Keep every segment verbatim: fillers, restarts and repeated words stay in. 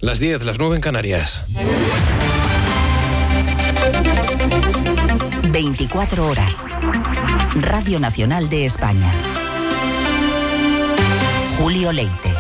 Las diez, las nueve en Canarias. veinticuatro horas. Radio Nacional de España. Julio Leite.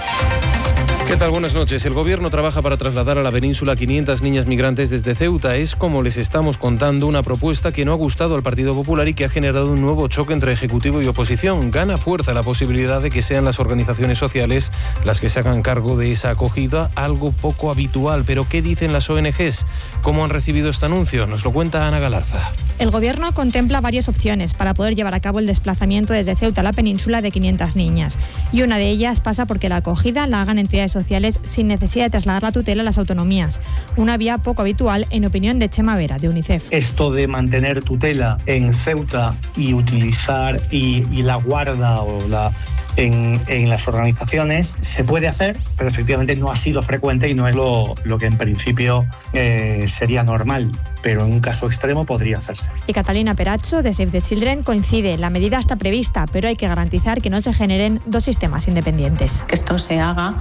¿Qué tal? Buenas noches. El Gobierno trabaja para trasladar a la península quinientas niñas migrantes desde Ceuta. Es, como les estamos contando, una propuesta que no ha gustado al Partido Popular y que ha generado un nuevo choque entre Ejecutivo y oposición. Gana fuerza la posibilidad de que sean las organizaciones sociales las que se hagan cargo de esa acogida, algo poco habitual. Pero ¿qué dicen las O N Ges? ¿Cómo han recibido este anuncio? Nos lo cuenta Ana Galarza. El Gobierno contempla varias opciones para poder llevar a cabo el desplazamiento desde Ceuta a la península de quinientas niñas. Y una de ellas pasa porque la acogida la hagan entidades sociales sin necesidad de trasladar la tutela a las autonomías. Una vía poco habitual, en opinión de Chema Vera, de UNICEF. Esto de mantener tutela en Ceuta y utilizar y, y la guarda o la... En, en las organizaciones se puede hacer, pero efectivamente no ha sido frecuente y no es lo, lo que en principio eh, sería normal, pero en un caso extremo podría hacerse. Y Catalina Peracho, de Save the Children, coincide: la medida está prevista, pero hay que garantizar que no se generen dos sistemas independientes. Que esto se haga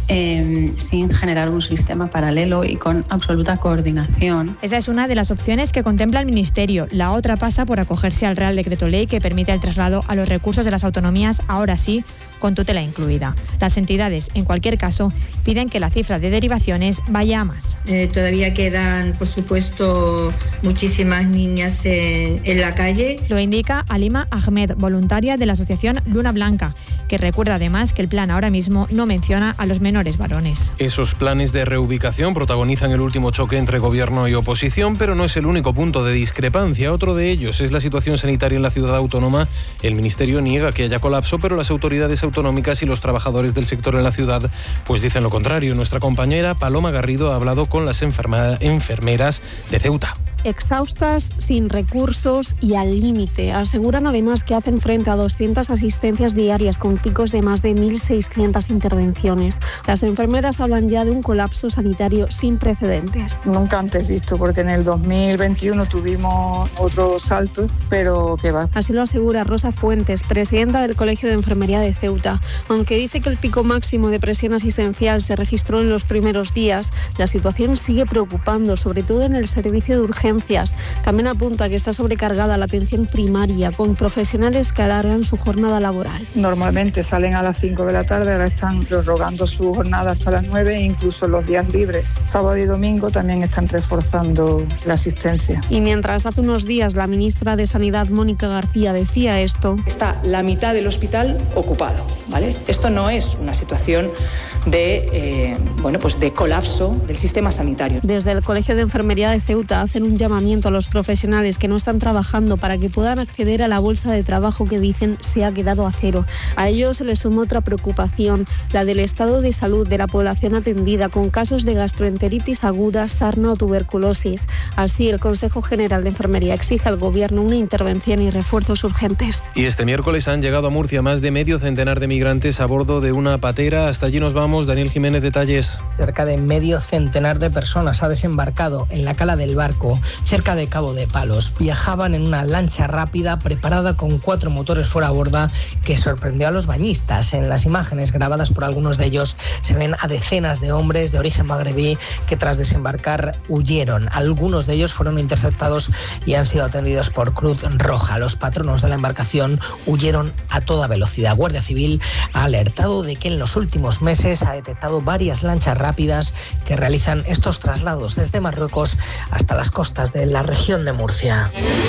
eh, sin generar un sistema paralelo y con absoluta coordinación. Esa es una de las opciones que contempla el Ministerio. La otra pasa por acogerse al Real Decreto Ley que permite el traslado a los recursos de las autonomías, ahora sí, con tutela incluida. Las entidades, en cualquier caso, piden que la cifra de derivaciones vaya a más. Eh, todavía quedan, por supuesto, muchísimas niñas en, en la calle. Lo indica Alima Ahmed, voluntaria de la asociación Luna Blanca, que recuerda además que el plan ahora mismo no menciona a los menores varones. Esos planes de reubicación protagonizan el último choque entre gobierno y oposición, pero no es el único punto de discrepancia. Otro de ellos es la situación sanitaria en la ciudad autónoma. El Ministerio niega que haya colapso, pero las autoridades autonómicas y los trabajadores del sector en la ciudad pues dicen lo contrario. Nuestra compañera Paloma Garrido ha hablado con las enferma- enfermeras de Ceuta. Exhaustas, sin recursos y al límite. Aseguran además que hacen frente a doscientas asistencias diarias con picos de más de mil seiscientas intervenciones. Las enfermeras hablan ya de un colapso sanitario sin precedentes. Nunca antes visto, porque en el dos mil veintiuno tuvimos otro salto, pero que va. Así lo asegura Rosa Fuentes, presidenta del Colegio de Enfermería de Ceuta. Aunque dice que el pico máximo de presión asistencial se registró en los primeros días, la situación sigue preocupando, sobre todo en el servicio de urgencia. También apunta que está sobrecargada la atención primaria, con profesionales que alargan su jornada laboral. Normalmente salen a las cinco de la tarde, ahora están prorrogando su jornada hasta las nueve, e incluso los días libres, sábado y domingo, también están reforzando la asistencia. Y mientras hace unos días la ministra de Sanidad, Mónica García, decía esto: está la mitad del hospital ocupado, ¿vale? Esto no es una situación de, eh, bueno, pues de colapso del sistema sanitario. Desde el Colegio de Enfermería de Ceuta hacen un llamamiento a los profesionales que no están trabajando para que puedan acceder a la bolsa de trabajo que dicen se ha quedado a cero. A ello se les suma otra preocupación, la del estado de salud de la población atendida con casos de gastroenteritis aguda, sarna o tuberculosis. Así, el Consejo General de Enfermería exige al Gobierno una intervención y refuerzos urgentes. Y este miércoles han llegado a Murcia más de medio centenar de migrantes a bordo de una patera. Hasta allí nos vamos. Daniel Jiménez, detalles. Cerca de medio centenar de personas ha desembarcado en la cala del barco, cerca de Cabo de Palos. Viajaban en una lancha rápida preparada con cuatro motores fuera a borda que sorprendió a los bañistas. En las imágenes grabadas por algunos de ellos se ven a decenas de hombres de origen magrebí que tras desembarcar huyeron. Algunos de ellos fueron interceptados y han sido atendidos por Cruz Roja. Los patronos de la embarcación huyeron a toda velocidad. Guardia Civil ha alertado de que en los últimos meses ha detectado varias lanchas rápidas que realizan estos traslados desde Marruecos hasta las costas de la región de Murcia.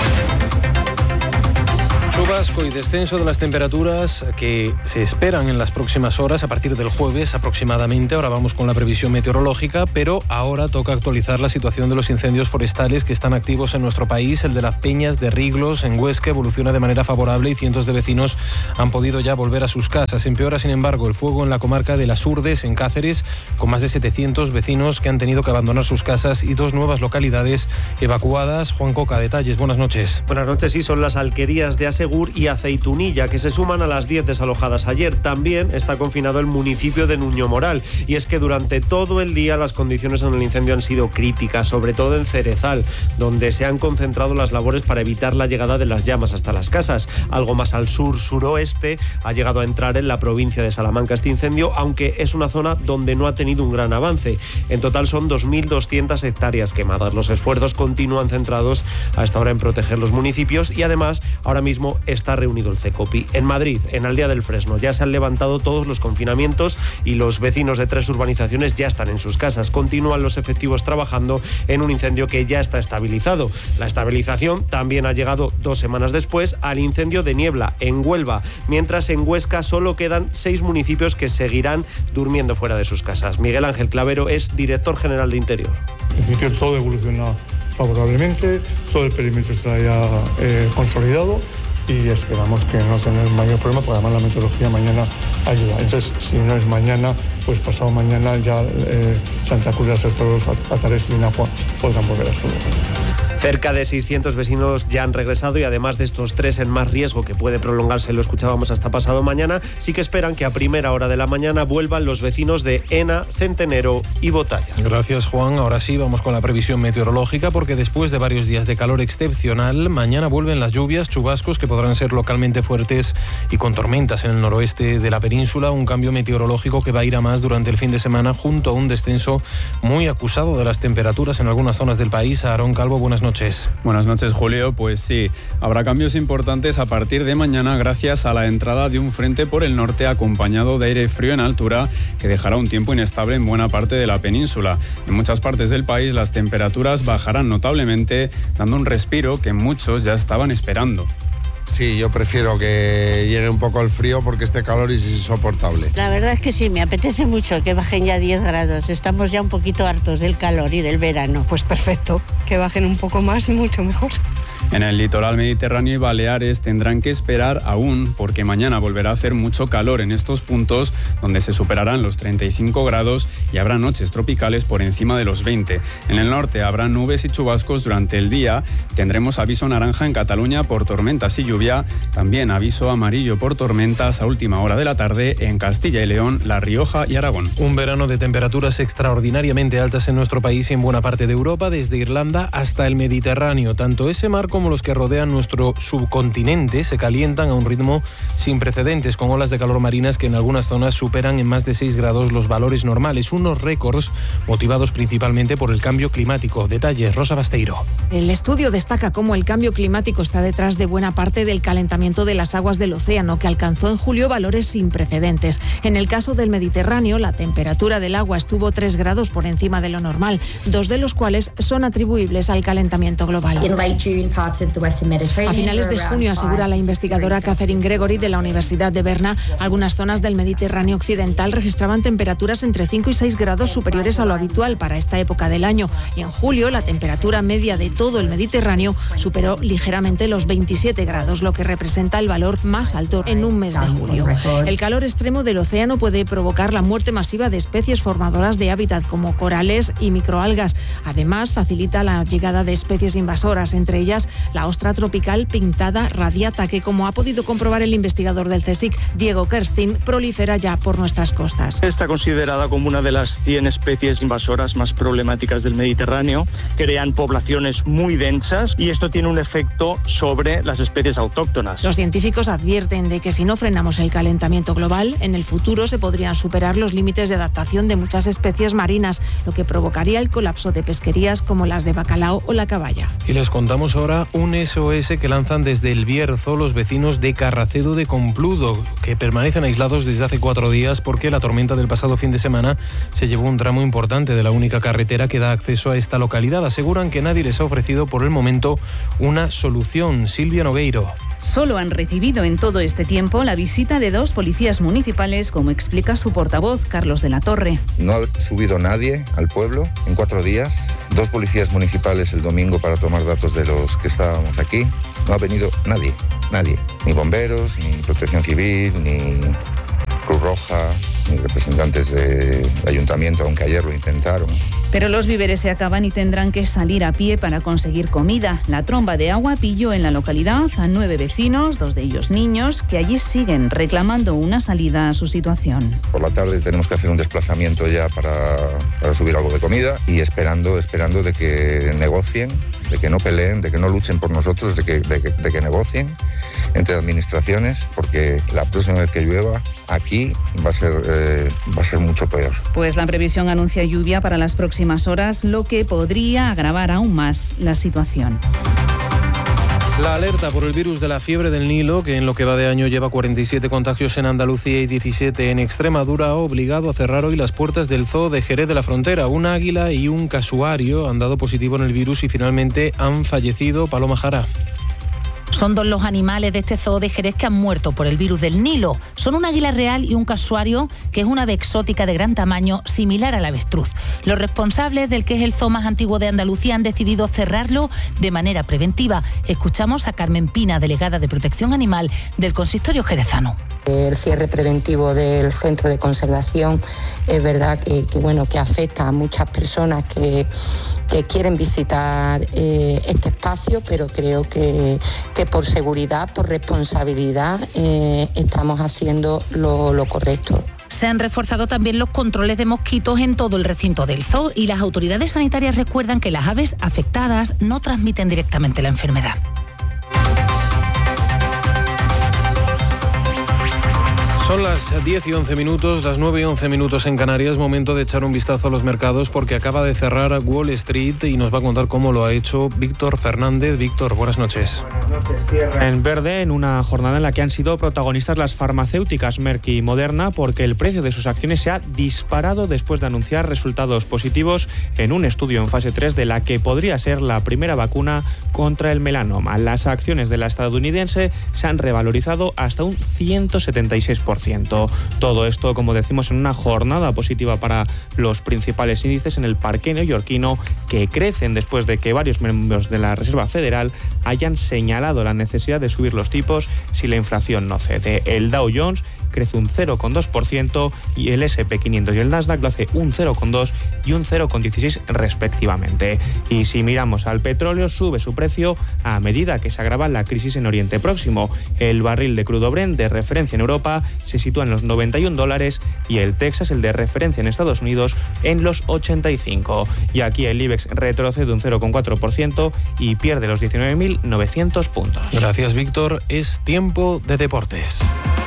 Chubasco y descenso de las temperaturas que se esperan en las próximas horas a partir del jueves aproximadamente. Ahora vamos con la previsión meteorológica, pero ahora toca actualizar la situación de los incendios forestales que están activos en nuestro país. El de las Peñas de Riglos en Huesca evoluciona de manera favorable y cientos de vecinos han podido ya volver a sus casas. Empeora, sin embargo, el fuego en la comarca de Las Urdes, en Cáceres, con más de setecientos vecinos que han tenido que abandonar sus casas y dos nuevas localidades evacuadas. Juan Coca, detalles. Buenas noches. Buenas noches. Sí, son las alquerías de Asegura Segur y Aceitunilla, que se suman a las diez desalojadas ayer. También está confinado el municipio de Nuñomoral. Y es que durante todo el día las condiciones en el incendio han sido críticas, sobre todo en Cerezal, donde se han concentrado las labores para evitar la llegada de las llamas hasta las casas. Algo más al sur-suroeste ha llegado a entrar en la provincia de Salamanca este incendio, aunque es una zona donde no ha tenido un gran avance. En total son dos mil doscientas hectáreas quemadas. Los esfuerzos continúan centrados a esta hora en proteger los municipios y además ahora mismo está reunido el CECOPI. En Madrid, en Aldea del Fresno, ya se han levantado todos los confinamientos y los vecinos de tres urbanizaciones ya están en sus casas. Continúan los efectivos trabajando en un incendio que ya está estabilizado. La estabilización también ha llegado dos semanas después al incendio de Niebla, en Huelva, mientras en Huesca solo quedan seis municipios que seguirán durmiendo fuera de sus casas. Miguel Ángel Clavero es director general de Interior. En principio todo evoluciona favorablemente, todo el perímetro está ya eh, consolidado y esperamos que no tener mayor problema, porque además la meteorología mañana ayuda. Entonces, si no es mañana, pues pasado mañana ya eh, Santa Cruz de las Esteros, Azares y Vinagua podrán volver a sus localidades. Cerca de seiscientos vecinos ya han regresado y además de estos tres en más riesgo, que puede prolongarse, lo escuchábamos, hasta pasado mañana, sí que esperan que a primera hora de la mañana vuelvan los vecinos de Ena, Centenero y Botalla. Gracias, Juan. Ahora sí, vamos con la previsión meteorológica, porque después de varios días de calor excepcional, mañana vuelven las lluvias, chubascos que podrán ser localmente fuertes y con tormentas en el noroeste de la península, un cambio meteorológico que va a ir a más durante el fin de semana, junto a un descenso muy acusado de las temperaturas en algunas zonas del país. Aarón Calvo, buenas noches. Buenas noches, Julio. Pues sí, habrá cambios importantes a partir de mañana gracias a la entrada de un frente por el norte acompañado de aire frío en altura que dejará un tiempo inestable en buena parte de la península. En muchas partes del país las temperaturas bajarán notablemente, dando un respiro que muchos ya estaban esperando. Sí, yo prefiero que llegue un poco el frío porque este calor es insoportable. La verdad es que sí, me apetece mucho que bajen ya diez grados. Estamos ya un poquito hartos del calor y del verano. Pues perfecto, que bajen un poco más y mucho mejor. En el litoral mediterráneo y Baleares tendrán que esperar aún, porque mañana volverá a hacer mucho calor en estos puntos donde se superarán los treinta y cinco grados y habrá noches tropicales por encima de los veinte. En el norte habrá nubes y chubascos durante el día. Tendremos aviso naranja en Cataluña por tormentas y lluvia. También aviso amarillo por tormentas a última hora de la tarde en Castilla y León, La Rioja y Aragón. Un verano de temperaturas extraordinariamente altas en nuestro país y en buena parte de Europa, desde Irlanda hasta el Mediterráneo. Tanto ese mar como los que rodean nuestro subcontinente se calientan a un ritmo sin precedentes, con olas de calor marinas que en algunas zonas superan en más de seis grados los valores normales, unos récords motivados principalmente por el cambio climático. Detalles, Rosa Basteiro. El estudio destaca cómo el cambio climático está detrás de buena parte del calentamiento de las aguas del océano, que alcanzó en julio valores sin precedentes. En el caso del Mediterráneo, la temperatura del agua estuvo tres grados por encima de lo normal, dos de los cuales son atribuibles al calentamiento global. A finales de junio, asegura la investigadora Catherine Gregory de la Universidad de Berna, algunas zonas del Mediterráneo occidental registraban temperaturas entre cinco y seis grados superiores a lo habitual para esta época del año. Y en julio, la temperatura media de todo el Mediterráneo superó ligeramente los veintisiete grados, lo que representa el valor más alto en un mes de julio. El calor extremo del océano puede provocar la muerte masiva de especies formadoras de hábitat como corales y microalgas. Además, facilita la llegada de especies invasoras, entre ellas la ostra tropical pintada radiata, que, como ha podido comprobar el investigador del CSIC, Diego Kerstin, prolifera ya por nuestras costas. Está considerada como una de las cien especies invasoras más problemáticas del Mediterráneo. Crean poblaciones muy densas y esto tiene un efecto sobre las especies autóctonas. Los científicos advierten de que si no frenamos el calentamiento global, en el futuro se podrían superar los límites de adaptación de muchas especies marinas, lo que provocaría el colapso de pesquerías como las de bacalao o la caballa. Y les contamos ahora un S O S que lanzan desde El Bierzo los vecinos de Carracedo de Compludo, que permanecen aislados desde hace cuatro días porque la tormenta del pasado fin de semana se llevó un tramo importante de la única carretera que da acceso a esta localidad. Aseguran que nadie les ha ofrecido por el momento una solución. Silvia Nogueiro. Solo han recibido en todo este tiempo la visita de dos policías municipales, como explica su portavoz, Carlos de la Torre. No ha subido nadie al pueblo en cuatro días. Dos policías municipales el domingo para tomar datos de los que estábamos aquí. No ha venido nadie, nadie. Ni bomberos, ni Protección Civil, ni Cruz Roja. ni representantes del ayuntamiento, aunque ayer lo intentaron. Pero los víveres se acaban y tendrán que salir a pie para conseguir comida. La tromba de agua pilló en la localidad a nueve vecinos, dos de ellos niños, que allí siguen reclamando una salida a su situación. Por la tarde tenemos que hacer un desplazamiento ya para, para subir algo de comida y esperando, esperando de que negocien, de que no peleen, de que no luchen por nosotros, de que, de que, de que negocien entre administraciones, porque la próxima vez que llueva aquí va a ser, eh, va a ser mucho peor. Pues la previsión anuncia lluvia para las próximas horas, lo que podría agravar aún más la situación. La alerta por el virus de la fiebre del Nilo, que en lo que va de año lleva cuarenta y siete contagios en Andalucía y diecisiete en Extremadura, ha obligado a cerrar hoy las puertas del zoo de Jerez de la Frontera. Un águila y un casuario han dado positivo en el virus y finalmente han fallecido. Paloma Jara. Son dos los animales de este zoo de Jerez que han muerto por el virus del Nilo. Son un águila real y un casuario, que es una ave exótica de gran tamaño, similar al avestruz. Los responsables del que es el zoo más antiguo de Andalucía han decidido cerrarlo de manera preventiva. Escuchamos a Carmen Pina, delegada de Protección Animal del Consistorio jerezano. El cierre preventivo del centro de conservación es verdad que, que, bueno, que afecta a muchas personas que, que quieren visitar eh, este espacio, pero creo que, que por seguridad, por responsabilidad, eh, estamos haciendo lo, lo correcto. Se han reforzado también los controles de mosquitos en todo el recinto del zoo y las autoridades sanitarias recuerdan que las aves afectadas no transmiten directamente la enfermedad. Son las diez y once minutos, las nueve y once minutos en Canarias, momento de echar un vistazo a los mercados porque acaba de cerrar Wall Street y nos va a contar cómo lo ha hecho Víctor Fernández. Víctor, buenas noches. En verde, en una jornada en la que han sido protagonistas las farmacéuticas Merck y Moderna, porque el precio de sus acciones se ha disparado después de anunciar resultados positivos en un estudio en fase tres de la que podría ser la primera vacuna contra el melanoma. Las acciones de la estadounidense se han revalorizado hasta un ciento setenta y seis por ciento. Todo esto, como decimos, en una jornada positiva para los principales índices en el parque neoyorquino, que crecen después de que varios miembros de la Reserva Federal hayan señalado la necesidad de subir los tipos si la inflación no cede. El Dow Jones crece un cero coma dos por ciento y el ese and pe quinientos y el Nasdaq lo hace un cero coma dos y un cero coma dieciséis respectivamente. Y si miramos al petróleo, sube su precio a medida que se agrava la crisis en Oriente Próximo. El barril de crudo Brent de referencia en Europa se sitúa en los noventa y un dólares y el Texas, el de referencia en Estados Unidos, en los ochenta y cinco. Y aquí el IBEX retrocede un cero coma cuatro por ciento y pierde los diecinueve mil novecientos puntos. Gracias, Víctor. Es tiempo de deportes.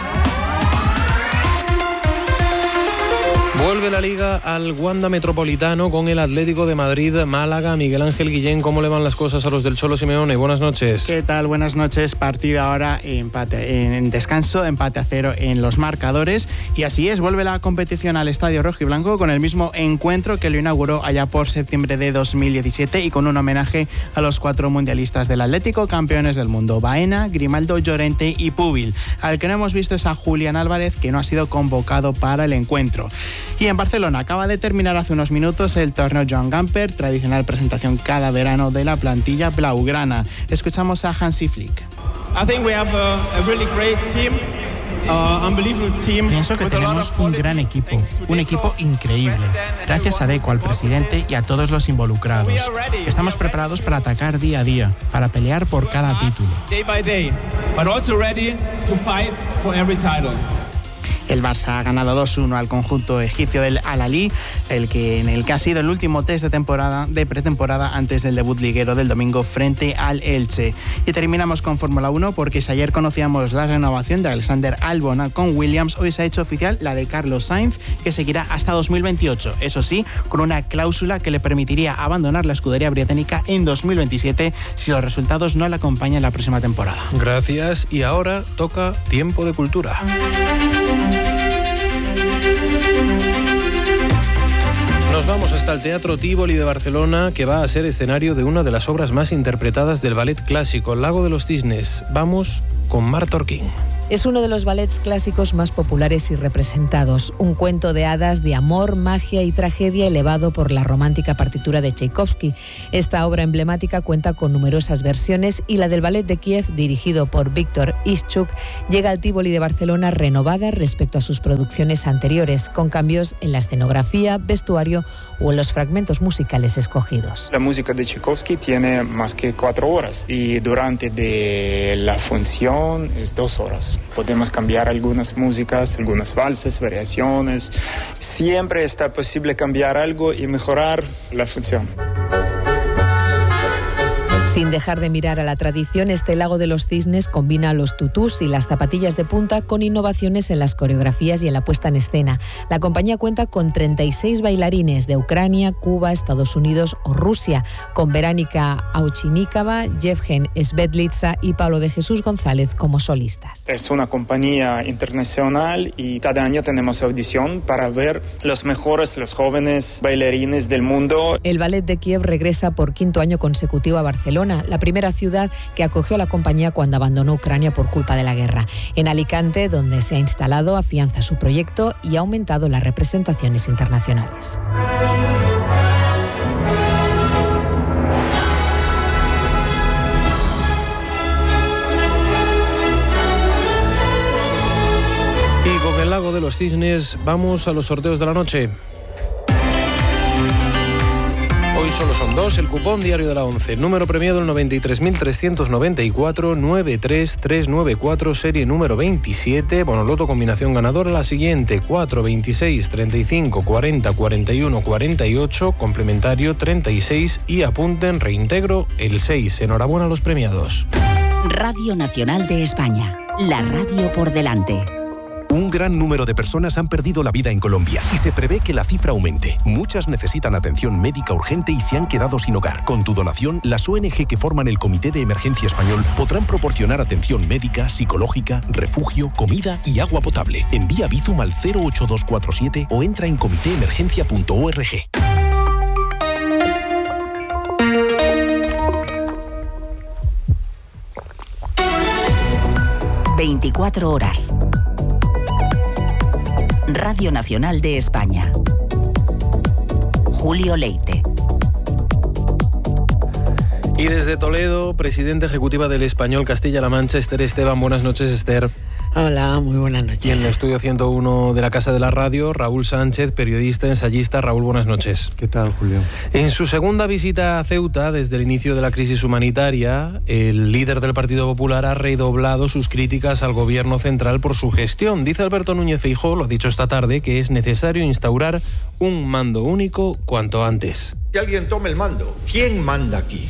Vuelve la Liga al Wanda Metropolitano con el Atlético de Madrid, Málaga. Miguel Ángel Guillén, ¿cómo le van las cosas a los del Cholo Simeone? Buenas noches. ¿Qué tal? Buenas noches. Partido ahora empate, en descanso, empate a cero en los marcadores. Y así es, vuelve la competición al Estadio Rojiblanco con el mismo encuentro que lo inauguró allá por septiembre de dos mil diecisiete y con un homenaje a los cuatro mundialistas del Atlético, campeones del mundo: Baena, Grimaldo, Llorente y Púbil. Al que no hemos visto es a Julián Álvarez, que no ha sido convocado para el encuentro. Y en Barcelona acaba de terminar hace unos minutos el torneo Joan Gamper, tradicional presentación cada verano de la plantilla blaugrana. Escuchamos a Hansi Flick. I think we have a, a really great team. Uh, unbelievable team. Pienso que tenemos un gran equipo, un equipo increíble. Gracias a Deco, al presidente y a todos los involucrados. Estamos preparados para atacar día a día, para pelear por cada título. Day by day, but also ready to fight for every title. El Barça ha ganado dos uno al conjunto egipcio del Al-Ahly, el que en el que ha sido el último test de temporada de pretemporada antes del debut liguero del domingo frente al Elche. Y terminamos con Fórmula uno porque si ayer conocíamos la renovación de Alexander Albon con Williams, hoy se ha hecho oficial la de Carlos Sainz, que seguirá hasta dos mil veintiocho. Eso sí, con una cláusula que le permitiría abandonar la escudería británica en dos mil veintisiete si los resultados no le acompañan la próxima temporada. Gracias. Y ahora toca Tiempo de Cultura. Nos vamos hasta el Teatro Tívoli de Barcelona, que va a ser escenario de una de las obras más interpretadas del ballet clásico, El Lago de los Cisnes. Vamos con Marta Orquín. Es uno de los ballets clásicos más populares y representados, un cuento de hadas de amor, magia y tragedia elevado por la romántica partitura de Tchaikovsky. Esta obra emblemática cuenta con numerosas versiones y la del Ballet de Kiev, dirigido por Víctor Ischuk, llega al Tívoli de Barcelona renovada respecto a sus producciones anteriores, con cambios en la escenografía, vestuario o en los fragmentos musicales escogidos. La música de Tchaikovsky tiene más que cuatro horas y durante de la función es dos horas. Podemos cambiar algunas músicas, algunas valses, variaciones. Siempre está posible cambiar algo y mejorar la función. Sin dejar de mirar a la tradición, este Lago de los Cisnes combina los tutús y las zapatillas de punta con innovaciones en las coreografías y en la puesta en escena. La compañía cuenta con treinta y seis bailarines de Ucrania, Cuba, Estados Unidos o Rusia, con Verónica Auchinikova, Yevgen Svedlitsa y Pablo de Jesús González como solistas. Es una compañía internacional y cada año tenemos audición para ver los mejores, los jóvenes bailarines del mundo. El Ballet de Kiev regresa por quinto año consecutivo a Barcelona, la primera ciudad que acogió a la compañía cuando abandonó Ucrania por culpa de la guerra. En Alicante, donde se ha instalado, afianza su proyecto y ha aumentado las representaciones internacionales. Y con el Lago de los Cisnes vamos a los sorteos de la noche. Hoy solo son dos, el cupón diario de la once, número premiado el noventa y tres mil trescientos noventa y cuatro, nueve tres tres nueve cuatro, serie número veintisiete, Bonoloto combinación ganadora la siguiente, cuatro, veintiséis, treinta y cinco, cuarenta, cuarenta y uno, cuarenta y ocho, complementario treinta y seis y apunten reintegro el seis. Enhorabuena a los premiados. Radio Nacional de España, la radio por delante. Un gran número de personas han perdido la vida en Colombia y se prevé que la cifra aumente. Muchas necesitan atención médica urgente y se han quedado sin hogar. Con tu donación, las O N G que forman el Comité de Emergencia Español podrán proporcionar atención médica, psicológica, refugio, comida y agua potable. Envía Bizum al cero ocho dos cuatro siete o entra en comité emergencia punto org. veinticuatro horas. Radio Nacional de España. Julio Leite. Y desde Toledo, presidenta ejecutiva del Español Castilla-La Mancha, Esther Esteban. Buenas noches, Esther. Hola, muy buenas noches. Y en el estudio ciento uno de la Casa de la Radio, Raúl Sánchez, periodista, ensayista. Raúl, buenas noches. ¿Qué tal, Julio? En su segunda visita a Ceuta, desde el inicio de la crisis humanitaria, el líder del Partido Popular ha redoblado sus críticas al gobierno central por su gestión. Dice Alberto Núñez Feijóo, lo ha dicho esta tarde, que es necesario instaurar un mando único cuanto antes. Que alguien tome el mando. ¿Quién manda aquí?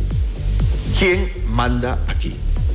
¿Quién manda aquí?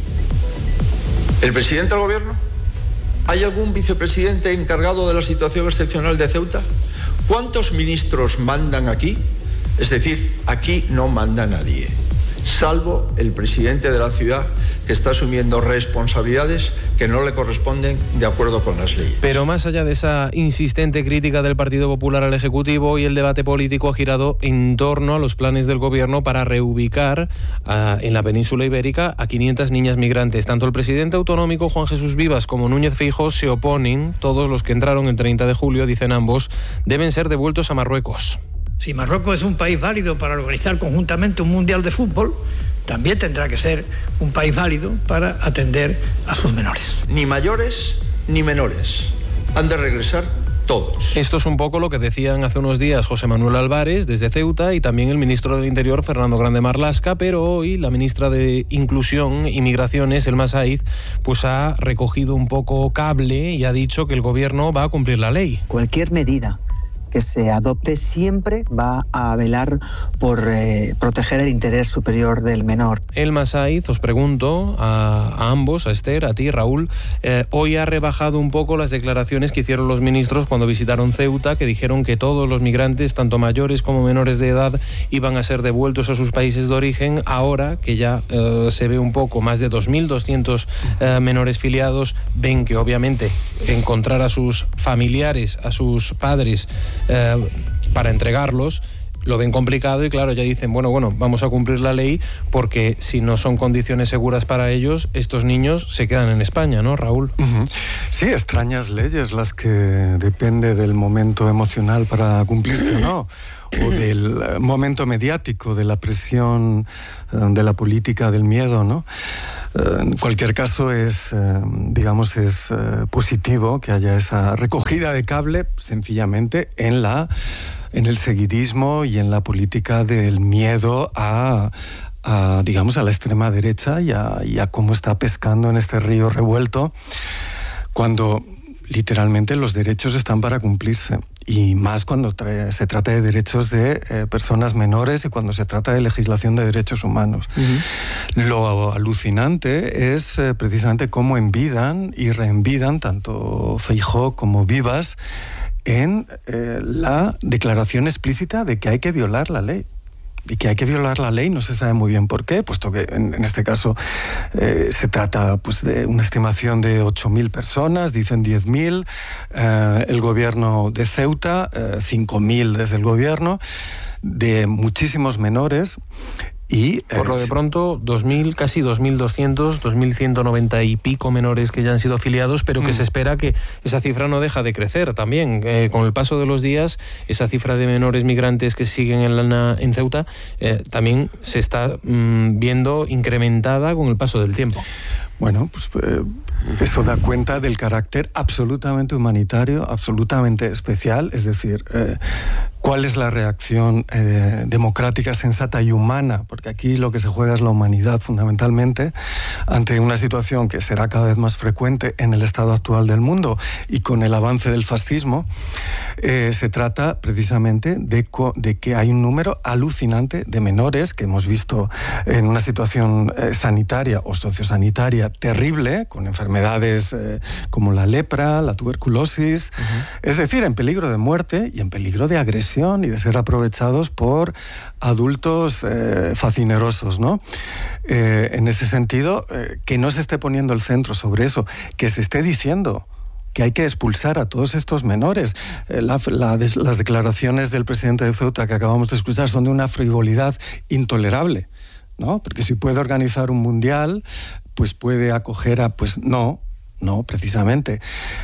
¿El presidente del gobierno? ¿Hay algún vicepresidente encargado de la situación excepcional de Ceuta? ¿Cuántos ministros mandan aquí? Es decir, aquí no manda nadie, salvo el presidente de la ciudad, que está asumiendo responsabilidades que no le corresponden de acuerdo con las leyes. Pero más allá de esa insistente crítica del Partido Popular al Ejecutivo, hoy el debate político ha girado en torno a los planes del Gobierno para reubicar uh, en la península ibérica a quinientas niñas migrantes. Tanto el presidente autonómico Juan Jesús Vivas como Núñez Feijóo se oponen. Todos los que entraron el treinta de julio, dicen ambos, deben ser devueltos a Marruecos. Si Marruecos es un país válido para organizar conjuntamente un mundial de fútbol, también tendrá que ser un país válido para atender a sus menores. Ni mayores ni menores. Han de regresar todos. Esto es un poco lo que decían hace unos días José Manuel Álvarez desde Ceuta y también el ministro del Interior Fernando Grande Marlaska, pero hoy la ministra de Inclusión y Migraciones, Elma Saiz, pues ha recogido un poco cable y ha dicho que el gobierno va a cumplir la ley. Cualquier medida que se adopte siempre va a velar por eh, proteger el interés superior del menor. Elma Saiz, os pregunto a, a ambos, a Esther, a ti, Raúl, eh, hoy ha rebajado un poco las declaraciones que hicieron los ministros cuando visitaron Ceuta, que dijeron que todos los migrantes, tanto mayores como menores de edad, iban a ser devueltos a sus países de origen. Ahora que ya eh, se ve un poco más de dos mil doscientos eh, menores filiados, ven que obviamente encontrar a sus familiares, a sus padres, Eh, para entregarlos, lo ven complicado y claro, ya dicen, bueno, bueno, vamos a cumplir la ley porque si no son condiciones seguras para ellos, estos niños se quedan en España, ¿no, Raúl? Uh-huh. Sí, extrañas leyes las que depende del momento emocional para cumplirse o no, o del momento mediático, de la presión, de la política del miedo, ¿no? En cualquier caso es, digamos, es positivo que haya esa recogida de cable sencillamente en la en el seguidismo y en la política del miedo a, a digamos, a la extrema derecha y a, y a cómo está pescando en este río revuelto, cuando literalmente los derechos están para cumplirse. Y más cuando trae, se trata de derechos de eh, personas menores y cuando se trata de legislación de derechos humanos. Uh-huh. Lo alucinante es eh, precisamente cómo envidan y reenvidan tanto Feijóo como Vivas en eh, la declaración explícita de que hay que violar la ley. Y que hay que violar la ley, no se sabe muy bien por qué, puesto que en, en este caso eh, se trata pues, de una estimación de ocho mil personas, dicen diez mil, eh, el gobierno de Ceuta, eh, cinco mil desde el gobierno, de muchísimos menores. Y, por lo de pronto, dos mil, casi dos mil doscientos, dos mil ciento noventa y pico menores que ya han sido afiliados, pero que mm. se espera que esa cifra no deja de crecer también. Eh, con el paso de los días, esa cifra de menores migrantes que siguen en, la, en Ceuta eh, también se está mm, viendo incrementada con el paso del tiempo. Bueno, pues eh, eso da cuenta del carácter absolutamente humanitario, absolutamente especial, es decir, eh, cuál es la reacción eh, democrática, sensata y humana, porque aquí lo que se juega es la humanidad fundamentalmente, ante una situación que será cada vez más frecuente en el estado actual del mundo y con el avance del fascismo. Eh, se trata precisamente de, co- de que hay un número alucinante de menores que hemos visto en una situación eh, sanitaria o sociosanitaria terrible, con enfermedades eh, como la lepra, la tuberculosis, uh-huh. es decir, en peligro de muerte y en peligro de agresión y de ser aprovechados por adultos eh, facinerosos, ¿no? Eh, en ese sentido, eh, que no se esté poniendo el centro sobre eso, que se esté diciendo que hay que expulsar a todos estos menores. Eh, la, la, las declaraciones del presidente de Ceuta que acabamos de escuchar son de una frivolidad intolerable, ¿no? Porque si puede organizar un mundial, pues puede acoger a... Pues no, no, precisamente.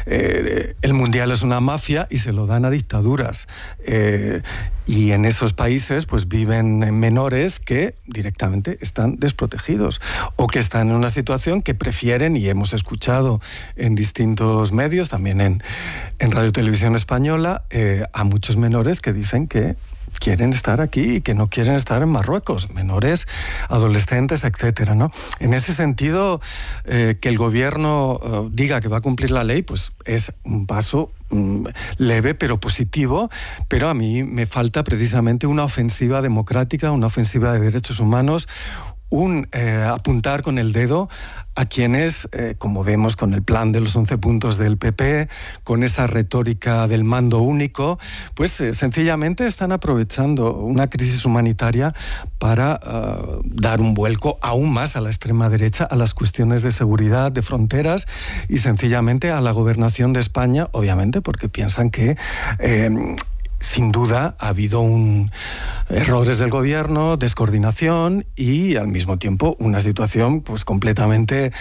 Eh, el mundial es una mafia y se lo dan a dictaduras. Eh, y en esos países pues viven menores que directamente están desprotegidos o que están en una situación que prefieren, y hemos escuchado en distintos medios, también en, en Radio Televisión Española, eh, a muchos menores que dicen que quieren estar aquí y que no quieren estar en Marruecos, menores, adolescentes, etcétera, ¿no? En ese sentido, eh, que el gobierno eh, diga que va a cumplir la ley, pues es un paso mm, leve pero positivo, pero a mí me falta precisamente una ofensiva democrática, una ofensiva de derechos humanos, un eh, apuntar con el dedo a quienes, eh, como vemos con el plan de los once puntos del P P, con esa retórica del mando único, pues eh, sencillamente están aprovechando una crisis humanitaria para uh, dar un vuelco aún más a la extrema derecha, a las cuestiones de seguridad, de fronteras y sencillamente a la gobernación de España, obviamente porque piensan que... Eh, sin duda ha habido un, errores del gobierno, descoordinación y al mismo tiempo una situación pues completamente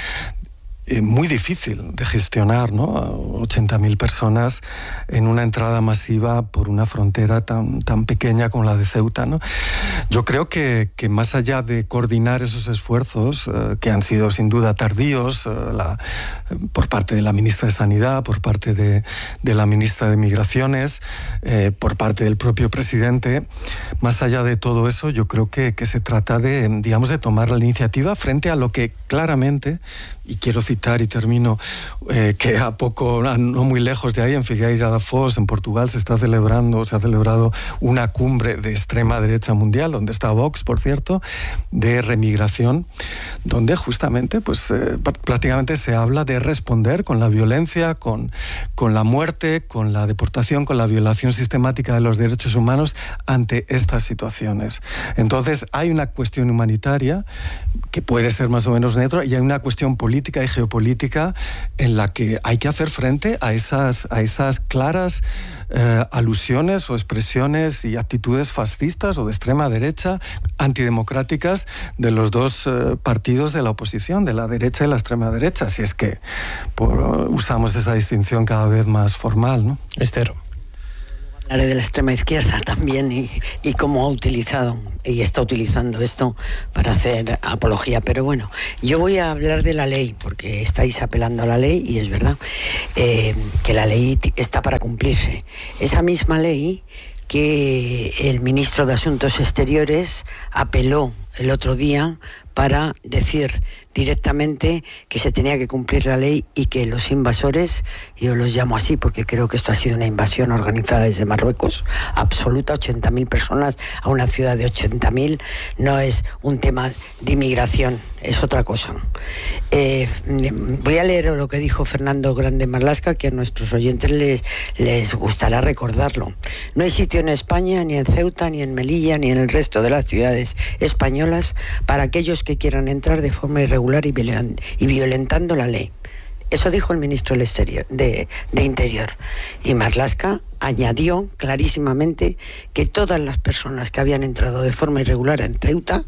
eh, muy difícil de gestionar, ¿no? ochenta mil personas en una entrada masiva por una frontera tan, tan pequeña como la de Ceuta, ¿no? Yo creo que, que más allá de coordinar esos esfuerzos, eh, que han sido sin duda tardíos, eh, la, eh, por parte de la ministra de Sanidad, por parte de, de la ministra de Migraciones, eh, por parte del propio presidente, más allá de todo eso, yo creo que, que se trata de, digamos, de tomar la iniciativa frente a lo que claramente, y quiero citar y termino, eh, que a poco, no muy lejos de ahí, en Figueira da Foz, en Portugal, se está celebrando, se ha celebrado una cumbre de extrema derecha mundial, donde está Vox, por cierto, de remigración, donde justamente, pues, eh, prácticamente se habla de responder con la violencia, con, con la muerte, con la deportación, con la violación sistemática de los derechos humanos ante estas situaciones. Entonces, hay una cuestión humanitaria que puede ser más o menos neutra y hay una cuestión política y geopolítica en la que hay que hacer frente a esas, a esas claras eh, alusiones o expresiones y actitudes fascistas o de extrema derecha, antidemocráticas de los dos eh, partidos de la oposición, de la derecha y la extrema derecha, si es que por, usamos esa distinción cada vez más formal, ¿no? Esther. Hablaré de la extrema izquierda también y, y cómo ha utilizado y está utilizando esto para hacer apología. Pero bueno, yo voy a hablar de la ley, porque estáis apelando a la ley y es verdad eh, que la ley está para cumplirse. Esa misma ley que el ministro de Asuntos Exteriores apeló el otro día para decir directamente que se tenía que cumplir la ley y que los invasores, yo los llamo así porque creo que esto ha sido una invasión organizada desde Marruecos, absoluta, ochenta mil personas a una ciudad de ochenta mil, no es un tema de inmigración, es otra cosa. Eh, voy a leer lo que dijo Fernando Grande Marlaska, que a nuestros oyentes les, les gustará recordarlo. No hay sitio en España, ni en Ceuta, ni en Melilla, ni en el resto de las ciudades españolas para aquellos que quieran entrar de forma irregular y, violen, y violentando la ley. Eso dijo el ministro del exterior, de, de Interior. Y Marlaska añadió clarísimamente que todas las personas que habían entrado de forma irregular en Ceuta,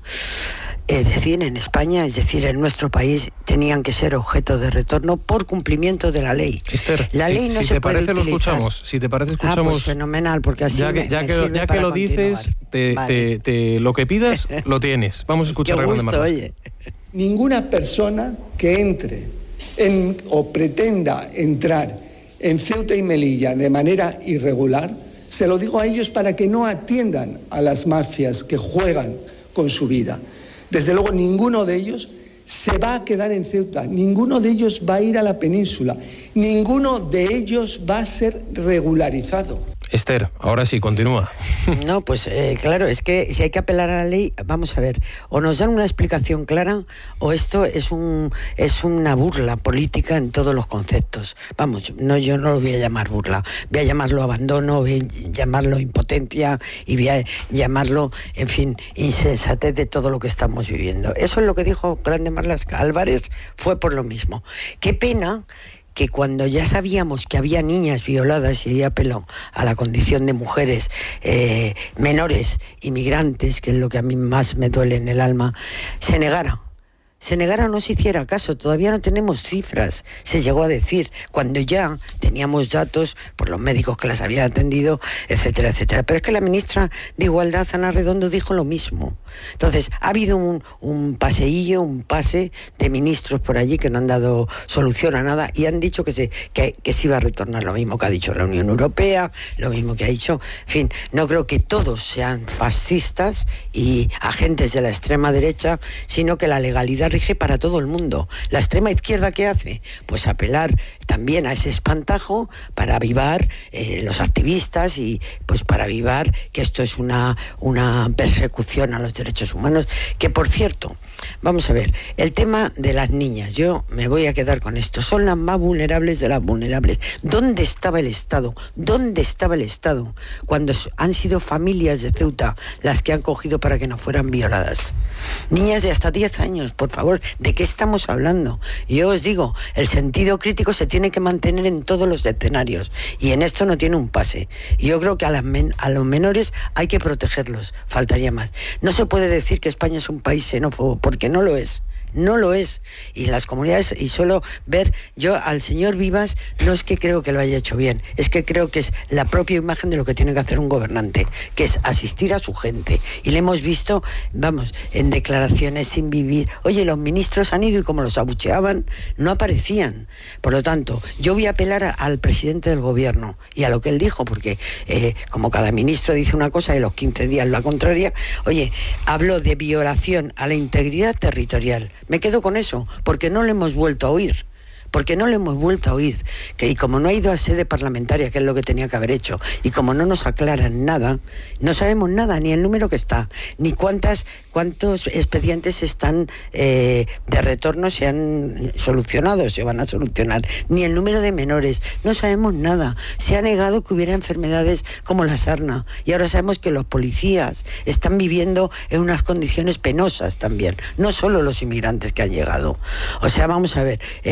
es decir, en España, es decir, en nuestro país, tenían que ser objeto de retorno por cumplimiento de la ley. Esther, la ley si, no si se te puede parece utilizar. lo escuchamos. Si te parece escuchamos. Ah, pues fenomenal, porque así ya que, me, ya me que, sirve ya para que lo continuar. dices, te, Vale. te, te, lo que pidas lo tienes. Vamos a escuchar. Qué a gusto, Grande oye. Ninguna persona que entre en, o pretenda entrar en Ceuta y Melilla de manera irregular, se lo digo a ellos para que no atiendan a las mafias que juegan con su vida. Desde luego, ninguno de ellos se va a quedar en Ceuta, ninguno de ellos va a ir a la península, ninguno de ellos va a ser regularizado. Esther, ahora sí, continúa. No, pues eh, claro, es que si hay que apelar a la ley, vamos a ver, o nos dan una explicación clara o esto es un es una burla política en todos los conceptos. Vamos, no, yo no lo voy a llamar burla, voy a llamarlo abandono, voy a llamarlo impotencia y voy a llamarlo, en fin, insensatez de todo lo que estamos viviendo. Eso es lo que dijo Grande Marlaska. Álvarez fue por lo mismo. Qué pena que cuando ya sabíamos que había niñas violadas, y ella apeló a la condición de mujeres eh, menores, inmigrantes, que es lo que a mí más me duele en el alma, se negara. Se negara o no se hiciera caso. Todavía no tenemos cifras, se llegó a decir, cuando ya teníamos datos por los médicos que las habían atendido, etcétera, etcétera. Pero es que la ministra de Igualdad, Ana Redondo, dijo lo mismo. Entonces, ha habido un, un paseillo, un pase de ministros por allí que no han dado solución a nada y han dicho que se, que, que se iba a retornar, lo mismo que ha dicho la Unión Europea, lo mismo que ha dicho, en fin, no creo que todos sean fascistas y agentes de la extrema derecha, sino que la legalidad rige para todo el mundo. La extrema izquierda, ¿qué hace? Pues apelar también a ese espantajo para avivar eh, los activistas y pues para avivar que esto es una, una persecución a los derechos humanos, que por cierto, vamos a ver, el tema de las niñas, yo me voy a quedar con esto, son las más vulnerables de las vulnerables. ¿Dónde estaba el Estado? ¿Dónde estaba el Estado cuando han sido familias de Ceuta las que han cogido para que no fueran violadas? Niñas de hasta diez años, por favor, ¿de qué estamos hablando? Yo os digo, el sentido crítico se tiene que mantener en todos los escenarios y en esto no tiene un pase. Y yo creo que a, las men- a los menores hay que protegerlos, faltaría más. No se puede decir que España es un país xenófobo, porque no lo es. No lo es. Y las comunidades, y solo ver, yo al señor Vivas no es que creo que lo haya hecho bien, es que creo que es la propia imagen de lo que tiene que hacer un gobernante, que es asistir a su gente. Y le hemos visto, vamos, en declaraciones sin vivir. Oye, los ministros han ido y como los abucheaban, no aparecían. Por lo tanto, yo voy a apelar a, al presidente del gobierno y a lo que él dijo, porque eh, como cada ministro dice una cosa y a los quince días la contraria, oye, habló de violación a la integridad territorial. Me quedo con eso, porque no lo hemos vuelto a oír. Porque no lo hemos vuelto a oír. Que, y como no ha ido a sede parlamentaria, que es lo que tenía que haber hecho, y como no nos aclaran nada, no sabemos nada, ni el número que está, ni cuántas cuántos expedientes están eh, de retorno se han solucionado, se van a solucionar, ni el número de menores, no sabemos nada. Se ha negado que hubiera enfermedades como la sarna, y ahora sabemos que los policías están viviendo en unas condiciones penosas también, no solo los inmigrantes que han llegado. O sea, vamos a ver, eh,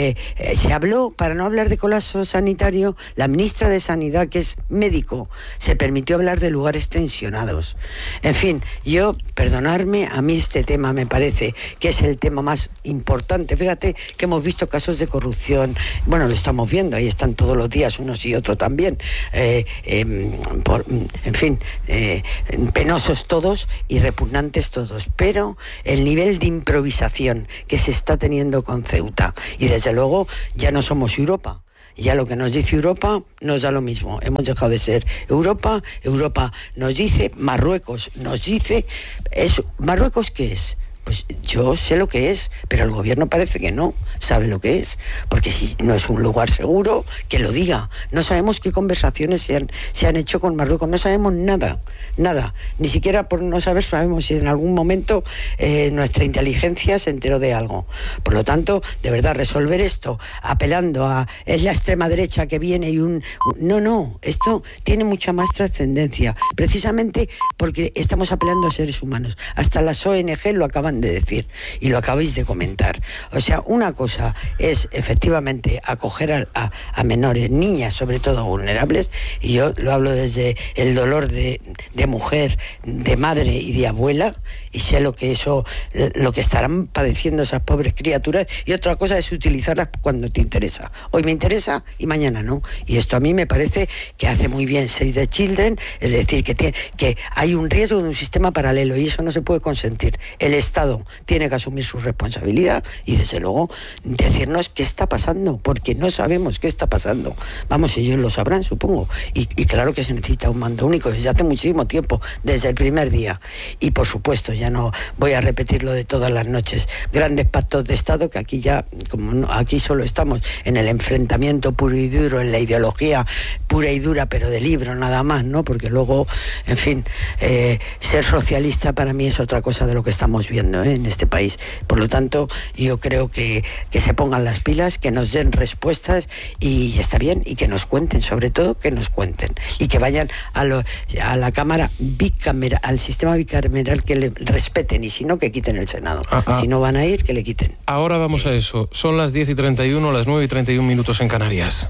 se habló, para no hablar de colapso sanitario, la ministra de Sanidad, que es médico, se permitió hablar de lugares tensionados. En fin, yo, perdonarme, a mí este tema me parece que es el tema más importante. Fíjate que hemos visto casos de corrupción, bueno, lo estamos viendo, ahí están todos los días unos y otros también, eh, eh, por, en fin, eh, penosos todos y repugnantes todos, pero el nivel de improvisación que se está teniendo con Ceuta, y desde luego ya no somos Europa. Ya lo que nos dice Europa nos da lo mismo. Hemos dejado de ser Europa. Europa nos dice, Marruecos nos dice. Eso, ¿Marruecos qué es? Pues yo sé lo que es, pero el gobierno parece que no sabe lo que es, porque si no es un lugar seguro, que lo diga. No sabemos qué conversaciones se han, se han hecho con Marruecos, no sabemos nada, nada. Ni siquiera por no saber sabemos si en algún momento eh, nuestra inteligencia se enteró de algo. Por lo tanto, de verdad, resolver esto apelando a es la extrema derecha que viene y un... un no, no, esto tiene mucha más trascendencia, precisamente porque estamos apelando a seres humanos. Hasta las O N G lo acaban de decir y lo acabáis de comentar. O sea, una cosa es efectivamente acoger a, a, a menores, niñas sobre todo vulnerables, y yo lo hablo desde el dolor de, de mujer, de madre y de abuela, y sé lo que eso, lo que estarán padeciendo esas pobres criaturas, y otra cosa es utilizarlas cuando te interesa. Hoy me interesa y mañana no. Y esto a mí me parece que hace muy bien Save the Children, es decir, que, tiene, que hay un riesgo de un sistema paralelo y eso no se puede consentir. El Estado tiene que asumir su responsabilidad y desde luego decirnos qué está pasando, porque no sabemos qué está pasando. Vamos, ellos lo sabrán, supongo. Y, y claro que se necesita un mando único desde hace muchísimo tiempo, desde el primer día. Y por supuesto, ya no voy a repetir lo de todas las noches, grandes pactos de Estado, que aquí ya, como no, aquí solo estamos en el enfrentamiento puro y duro, en la ideología pura y dura, pero de libro nada más, ¿no? Porque luego, en fin, eh, ser socialista para mí es otra cosa de lo que estamos viendo ¿eh? en este país. Por lo tanto, yo creo que, que se pongan las pilas, que nos den respuestas y está bien, y que nos cuenten, sobre todo que nos cuenten, y que vayan a, lo, a la Cámara bicameral, al sistema bicameral, que le respeten, y si no, que quiten el Senado. Ah, ah. Si no van a ir, que le quiten. Ahora vamos a eso. Son las diez y treinta y uno, las nueve y treinta y un minutos en Canarias.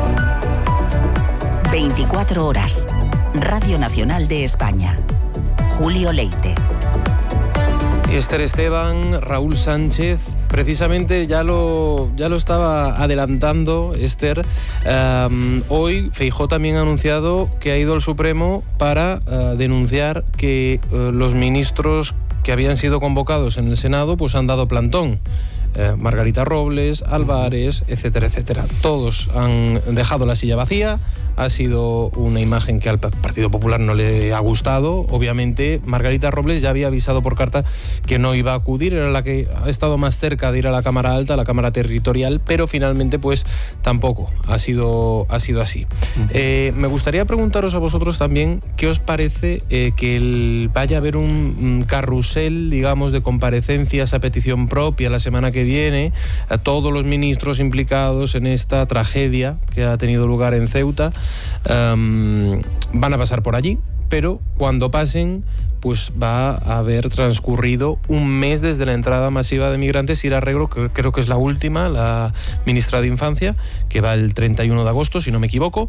veinticuatro horas. Radio Nacional de España. Julio Leite. Esther Esteban, Raúl Sánchez, precisamente ya lo, ya lo estaba adelantando Esther. Um, hoy Feijóo también ha anunciado que ha ido al Supremo para uh, denunciar que uh, los ministros que habían sido convocados en el Senado pues han dado plantón. Eh, Margarita Robles, Álvarez, etcétera, etcétera. Todos han dejado la silla vacía. Ha sido una imagen que al Partido Popular no le ha gustado. Obviamente, Margarita Robles ya había avisado por carta que no iba a acudir, era la que ha estado más cerca de ir a la Cámara Alta, a la Cámara Territorial, pero finalmente pues tampoco ha sido, ha sido así. Uh-huh. Eh, me gustaría preguntaros a vosotros también qué os parece eh, que el, vaya a haber un, un carrusel, digamos, de comparecencias a petición propia la semana que viene, a todos los ministros implicados en esta tragedia que ha tenido lugar en Ceuta. Um, van a pasar por allí, pero cuando pasen pues va a haber transcurrido un mes desde la entrada masiva de migrantes. Ira Regro, que creo que es la última, la ministra de Infancia, que va el treinta y uno de agosto, si no me equivoco,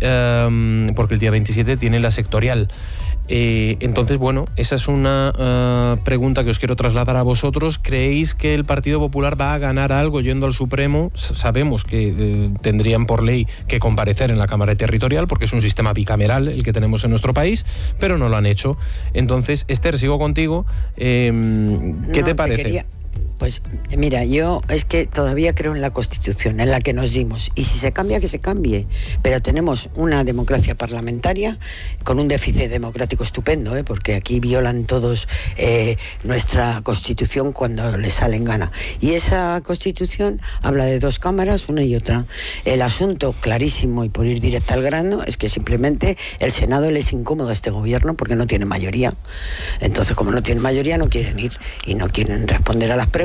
um, porque el día veintisiete tiene la sectorial. Eh, entonces, bueno, esa es una uh, pregunta que os quiero trasladar a vosotros. ¿Creéis que el Partido Popular va a ganar algo yendo al Supremo? Sabemos que eh, tendrían por ley que comparecer en la Cámara Territorial, porque es un sistema bicameral el que tenemos en nuestro país, pero no lo han hecho. Entonces, Esther, sigo contigo. Eh, ¿Qué no, te parece? Te quería... Pues mira, yo es que todavía creo en la Constitución, en la que nos dimos. Y si se cambia, que se cambie. Pero tenemos una democracia parlamentaria con un déficit democrático estupendo, ¿eh? Porque aquí violan todos eh, nuestra Constitución cuando les salen gana. Y esa Constitución habla de dos cámaras, una y otra. El asunto clarísimo, y por ir directo al grano, es que simplemente el Senado le es incómodo a este gobierno porque no tiene mayoría. Entonces, como no tiene mayoría, no quieren ir y no quieren responder a las preguntas.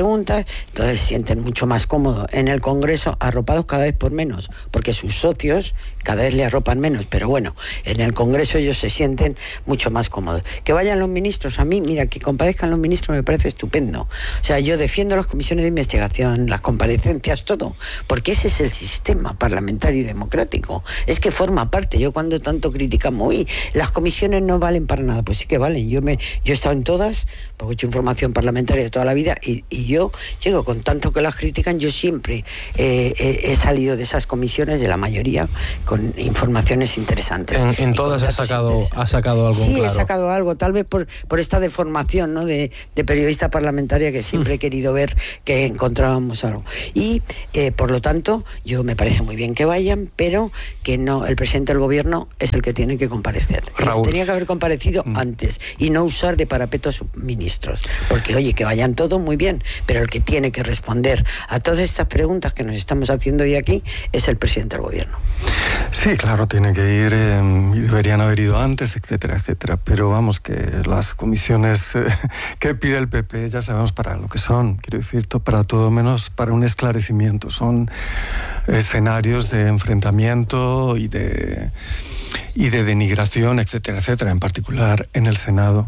preguntas, entonces se sienten mucho más cómodos en el Congreso, arropados cada vez por menos, porque sus socios cada vez le arropan menos, pero bueno, en el Congreso ellos se sienten mucho más cómodos. Que vayan los ministros, a mí, mira, que comparezcan los ministros me parece estupendo. O sea, yo defiendo las comisiones de investigación, las comparecencias, todo, porque ese es el sistema parlamentario y democrático. Es que forma parte. Yo cuando tanto criticamos, uy, las comisiones no valen para nada, pues sí que valen. Yo me, yo he estado en todas, porque he hecho información parlamentaria de toda la vida, y, y yo llego con tanto que las critican, yo siempre eh, he, he salido de esas comisiones, de la mayoría, con informaciones interesantes. En, en todas has sacado, has sacado algo Sí, claro. he sacado algo, tal vez por, por esta deformación, ¿no?, de, de periodista parlamentaria que siempre mm. he querido ver que encontrábamos algo. Y, eh, por lo tanto, yo me parece muy bien que vayan, pero que no, el presidente del gobierno es el que tiene que comparecer. Raúl. Tenía que haber comparecido mm. antes y no usar de parapeto a sus ministros. Porque, oye, que vayan todos muy bien, pero el que tiene que responder a todas estas preguntas que nos estamos haciendo hoy aquí es el presidente del gobierno. Sí, claro, tiene que ir, eh, y deberían haber ido antes, etcétera, etcétera. Pero vamos, que las comisiones eh, que pide el P P ya sabemos para lo que son, quiero decir, para todo menos para un esclarecimiento. Son escenarios de enfrentamiento y de, y de denigración, etcétera, etcétera, en particular en el Senado.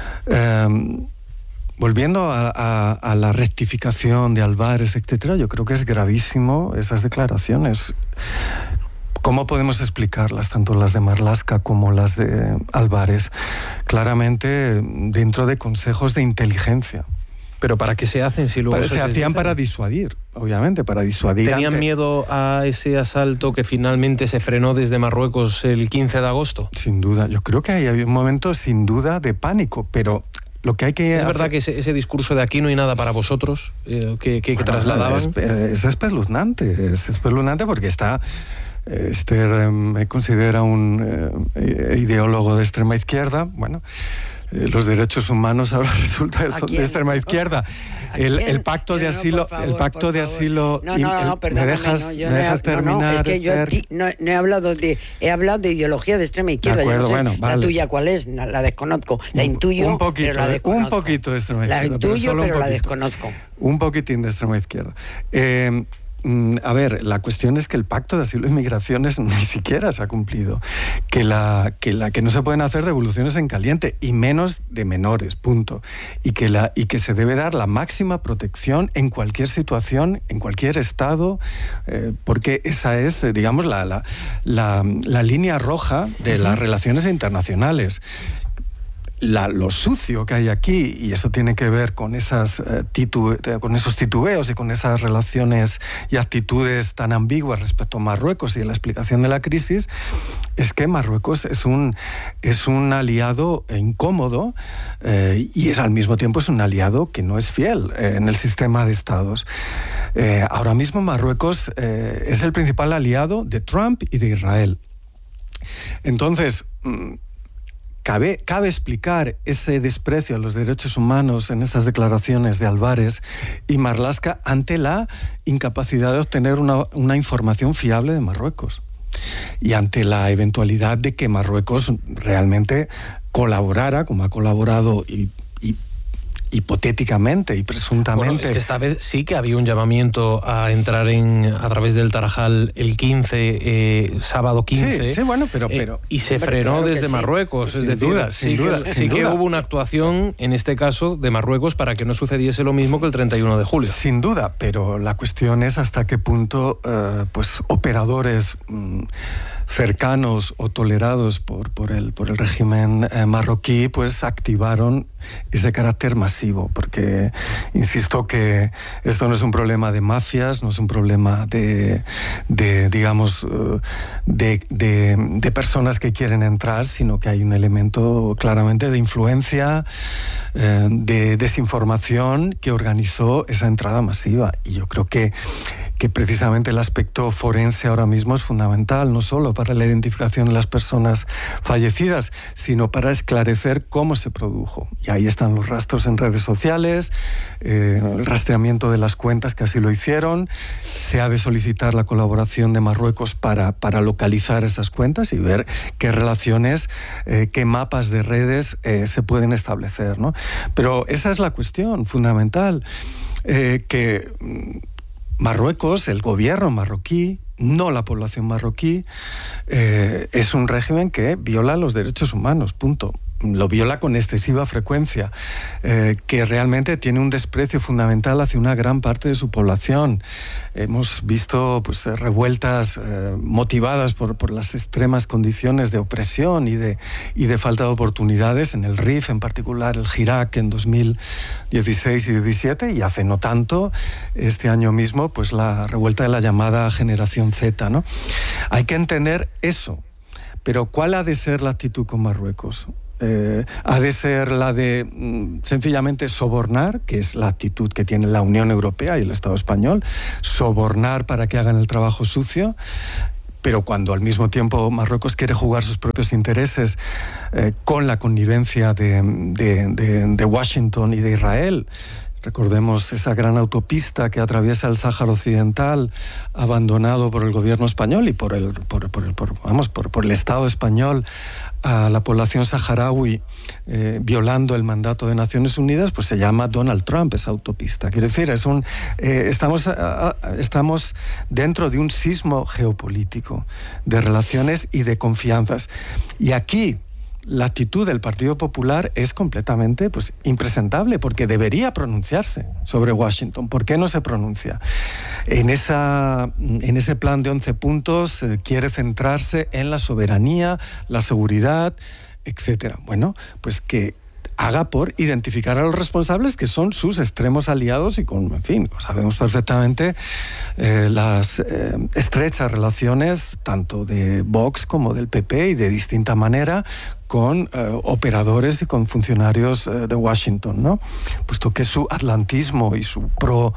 Eh, Volviendo a, a, a la rectificación de Álvarez, etcétera, yo creo que es gravísimo esas declaraciones. ¿Cómo podemos explicarlas, tanto las de Marlaska como las de Álvarez? Claramente dentro de consejos de inteligencia. ¿Pero para qué se hacen si luego se, se hacían para disuadir, obviamente, para disuadir. ¿Tenían ante... miedo a ese asalto que finalmente se frenó desde Marruecos el quince de agosto? Sin duda, yo creo que hay un momento sin duda de pánico, pero... Lo que hay que ¿Es hacer... verdad que ese, ese discurso de aquí no hay nada para vosotros eh, que, que, bueno, que trasladaban? Es, es espeluznante, es espeluznante porque está... Esther eh, me considera un eh, ideólogo de extrema izquierda. Bueno, eh, los derechos humanos ahora resulta son de extrema izquierda. El, el pacto Yo de asilo, no, favor, el pacto de asilo. No, no, no, perdóname, ¿Me dejas, no, yo ¿me no, dejas he, terminar, no, no, es que yo Esther? no, no he hablado de, he hablado de ideología de extrema izquierda. De acuerdo, yo no sé bueno, vale. La tuya cuál es, la, la desconozco, la intuyo, un poquito, pero la desconozco. Un poquito de extrema izquierda. La intuyo, pero, pero la poquito, desconozco. Un poquitín de extrema izquierda. Eh, A ver, la cuestión es que el pacto de asilo y migraciones ni siquiera se ha cumplido, que, la, que, la, que no se pueden hacer devoluciones en caliente y menos de menores, punto, y que, la, y que se debe dar la máxima protección en cualquier situación, en cualquier estado, eh, porque esa es, digamos, la, la, la, la línea roja de las relaciones internacionales. La, lo sucio que hay aquí, y eso tiene que ver con, esas, eh, titube, con esos titubeos y con esas relaciones y actitudes tan ambiguas respecto a Marruecos y a la explicación de la crisis, es que Marruecos es un, es un aliado incómodo eh, y es al mismo tiempo es un aliado que no es fiel eh, en el sistema de estados. Eh, ahora mismo Marruecos eh, es el principal aliado de Trump y de Israel. Entonces... Mm, Cabe, cabe explicar ese desprecio a los derechos humanos en esas declaraciones de Álvarez y Marlaska ante la incapacidad de obtener una, una información fiable de Marruecos y ante la eventualidad de que Marruecos realmente colaborara, como ha colaborado y, y hipotéticamente y presuntamente. Bueno, es que esta vez sí que había un llamamiento a entrar en a través del Tarajal el quince, eh, sábado quince. Sí, sí, bueno, pero... pero eh, y se hombre, frenó claro desde sí. Marruecos. Sin es decir, duda, sí, sin duda, que, sin sí que duda. hubo una actuación, en este caso, de Marruecos para que no sucediese lo mismo que el treinta y uno de julio. Sin duda, pero la cuestión es hasta qué punto eh, pues operadores mmm, cercanos o tolerados por, por, el, por el régimen eh, marroquí pues activaron ese carácter masivo, porque insisto que esto no es un problema de mafias, no es un problema de, de digamos, de, de, de personas que quieren entrar, sino que hay un elemento claramente de influencia, eh, de desinformación que organizó esa entrada masiva. Y yo creo que que precisamente el aspecto forense ahora mismo es fundamental, no solo para la identificación de las personas fallecidas, sino para esclarecer cómo se produjo. Y ahí están los rastros en redes sociales, eh, el rastreamiento de las cuentas que así lo hicieron. Se ha de solicitar la colaboración de Marruecos para, para localizar esas cuentas y ver qué relaciones, eh, qué mapas de redes eh, se pueden establecer, ¿no? Pero esa es la cuestión fundamental. eh, que Marruecos, el gobierno marroquí, no la población marroquí, eh, es un régimen que viola los derechos humanos, punto. Lo viola con excesiva frecuencia, eh, que realmente tiene un desprecio fundamental hacia una gran parte de su población. Hemos visto pues, revueltas eh, motivadas por, por las extremas condiciones de opresión y de, y de falta de oportunidades en el Rif, en particular el Hirak en dos mil dieciséis y diecisiete, y hace no tanto, este año mismo, pues la revuelta de la llamada Generación Z, ¿no? Hay que entender eso, pero ¿cuál ha de ser la actitud con Marruecos? Eh, ha de ser la de mm, sencillamente sobornar, que es la actitud que tiene la Unión Europea y el Estado español, sobornar para que hagan el trabajo sucio, pero cuando al mismo tiempo Marruecos quiere jugar sus propios intereses eh, con la connivencia de, de, de, de Washington y de Israel. Recordemos esa gran autopista que atraviesa el Sáhara Occidental, abandonado por el gobierno español y por el, por, por el, por, vamos, por, por el Estado español a la población saharaui, eh, violando el mandato de Naciones Unidas, pues se llama Donald Trump, esa autopista. Quiero decir, es un, eh, estamos, a, a, estamos dentro de un sismo geopolítico de relaciones y de confianzas. Y aquí la actitud del Partido Popular es completamente pues, impresentable, porque debería pronunciarse sobre Washington. ¿Por qué no se pronuncia? En, esa, en ese plan de once puntos eh, quiere centrarse en la soberanía, la seguridad, etcétera. Bueno, pues que haga por identificar a los responsables, que son sus extremos aliados y con, en fin, sabemos perfectamente eh, las eh, estrechas relaciones tanto de Vox como del P P y de distinta manera con eh, operadores y con funcionarios eh, de Washington, ¿no? Puesto que su atlantismo y su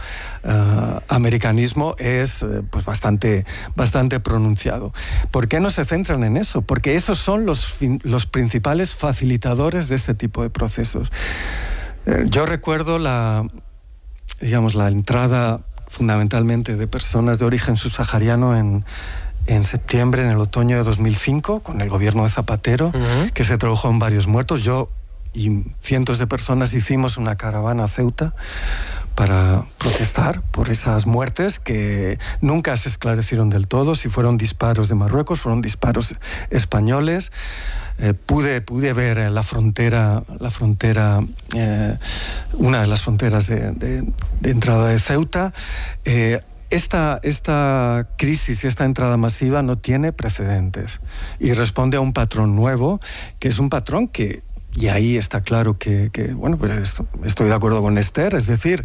pro-americanismo eh, es eh, pues bastante, bastante pronunciado. ¿Por qué no se centran en eso? Porque esos son los, fin, los principales facilitadores de este tipo de procesos. Eh, yo recuerdo la, digamos, la entrada fundamentalmente de personas de origen subsahariano en en septiembre, en el otoño de dos mil cinco, con el gobierno de Zapatero, uh-huh. que se tradujo en varios muertos. Yo y cientos de personas hicimos una caravana a Ceuta para protestar por esas muertes que nunca se esclarecieron del todo, si fueron disparos de Marruecos, fueron disparos españoles. Eh, pude, pude ver eh, la frontera, la frontera eh, una de las fronteras de, de, de entrada de Ceuta. Eh, Esta, esta crisis y esta entrada masiva no tiene precedentes y responde a un patrón nuevo, que es un patrón que, y ahí está claro que, que bueno, pues esto, estoy de acuerdo con Esther, es decir,